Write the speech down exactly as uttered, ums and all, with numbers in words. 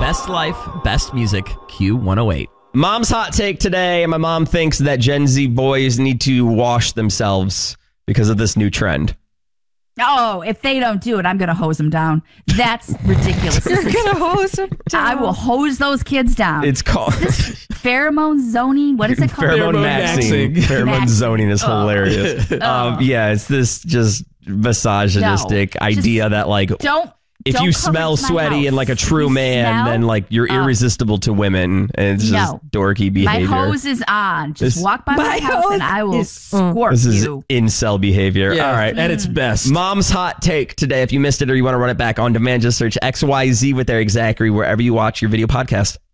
Best life, best music, Q one oh eight. Mom's hot take today. My mom thinks that Gen Z boys need to wash themselves because of this new trend. Oh, if they don't do it, I'm going to hose them down. That's ridiculous. You're going to hose them down. I will hose those kids down. It's called this pheromone zoning. What is it called? Pheromone, Pheromone maxing. maxing. Pheromone Maxing. zoning is Oh. hilarious. um, yeah, it's this just misogynistic No, idea just that like Don't. if don't you come smell into my sweaty house. and like a If true you man, smell, then like you're uh, irresistible to women, and it's just No. dorky my behavior. hose is on. Just This- walk by my, My house hose and I will is- squirt This is you. incel behavior. Yeah, All right. at its best. Mom's hot take today. If you missed it or you want to run it back on demand, just search X Y Z with Eric Zachary wherever you watch your video podcast.